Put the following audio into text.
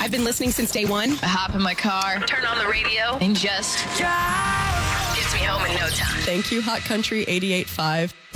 I've been listening since day one. I hop in my car, turn on the radio, and just drive. Gets me home in no time. Thank you, Hot Country 88.5.